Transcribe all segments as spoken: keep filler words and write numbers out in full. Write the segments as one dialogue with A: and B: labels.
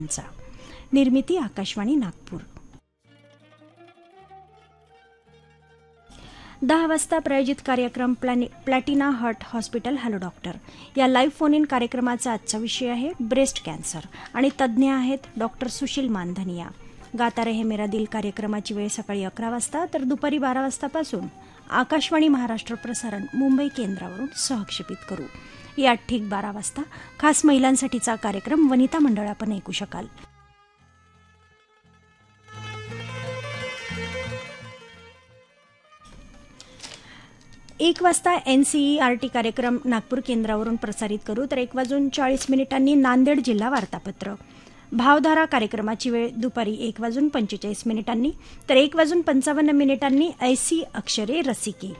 A: निर्मिती आकाशवाणी नागपूर. दहा वाजता प्रायोजित कार्यक्रम Platina heart hospital hello doctor या लाईव्ह फोन इन कार्यक्रमाचा आजचा विषय आहे ब्रेस्ट कॅन्सर आणि तज्ज्ञ आहेत डॉक्टर सुशील मानधनिया. गाता रहे मेरा दिल कार्यक्रमाची वेळ सकाळी अकरा वाजता तर दुपारी बारा वाजतापासून आकाशवाणी महाराष्ट्र प्रसारण मुंबई केंद्रावरून सहक्षेपित करू. या ठीक बारा वाजता खास महिलांसाठीचा कार्यक्रम वनिता मंडळ आपण ऐकू शकाल. एक वाजता एनसीईआरटी कार्यक्रम नागपूर केंद्रावरून प्रसारित करू तर एक वाजून चाळीस मिनिटांनी नांदेड जिल्हा वार्तापत्र. भावधारा कार्यक्रमाची वेळ दुपारी एक वाजून पंचेचाळीस मिनिटांनी तर एक वाजून पंचावन्न मिनिटांनी ऐसी अक्षरे रसिके.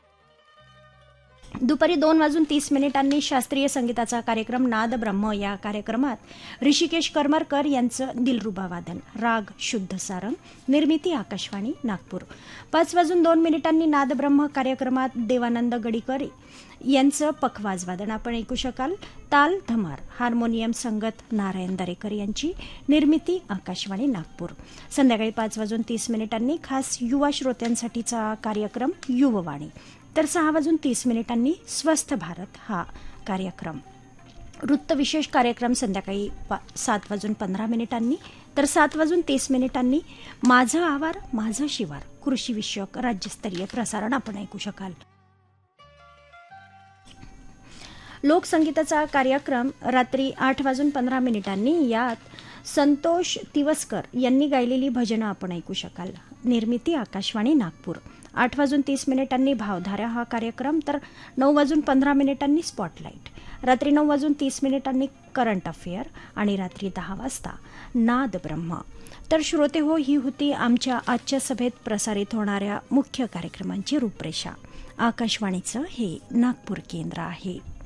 A: दुपारी दोन वाजून तीस मिनिटांनी शास्त्रीय संगीताचा कार्यक्रम नाद ब्रह्म या कार्यक्रमात ऋषिकेश करमरकर यांचं दिलरुबा वादन राग शुद्ध सारंग. निर्मिती आकाशवाणी नागपूर. पाच वाजून दोन मिनिटांनी नाद ब्रह्म कार्यक्रमात देवानंद गडीकर यांचं पखवाज वादन आपण ऐकू शकाल. ताल धमार हार्मोनियम संगत नारायण दरेकर यांची. निर्मिती आकाशवाणी नागपूर. संध्याकाळी पाच वाजून तीस मिनिटांनी खास युवा श्रोत्यांसाठीचा कार्यक्रम युववाणी तर सहा वाजून तीस मिनिटांनी स्वस्थ भारत हा कार्यक्रम. वृत्तविशेष कार्यक्रम संध्याकाळी सात वाजून पंधरा मिनिटांनी तर सात वाजून तीस मिनिटांनी माझं आवार माझं शिवार कृषीविषयक राज्यस्तरीय प्रसारण आपण ऐकू शकाल. लोकसंगीताचा कार्यक्रम रात्री आठ वाजून पंधरा मिनिटांनी यात संतोष तिवस्कर यांनी गायलेली भजनं आपण ऐकू शकाल. निर्मिती आकाशवाणी नागपूर. आठ वाजून तीस मिनिटांनी भावधारा हा कार्यक्रम तर नऊ वाजून पंधरा मिनिटांनी स्पॉटलाईट. रात्री नऊ वाजून तीस मिनिटांनी करंट अफेअर आणि रात्री दहा वाजता नाद ब्रह्म. तर श्रोते हो, ही होती आमच्या आजच्या सभेत प्रसारित होणाऱ्या मुख्य कार्यक्रमांची रूपरेषा. आकाशवाणीचं हे नागपूर केंद्र आहे.